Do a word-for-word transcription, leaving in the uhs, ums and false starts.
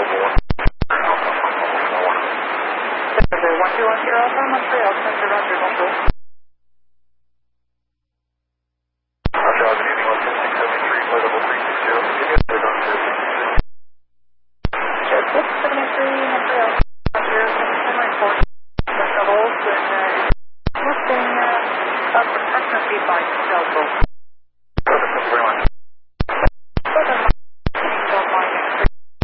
one two one zero Alpha, Montreal, Center, Roger, bonjour. Roger, good evening, one six six seven three, flight level three six zero, continue, we're on to Jet six seventy-three, Montreal, Roger, Center, report, the shuttles, and uh, lifting uh, up approximately by Delta.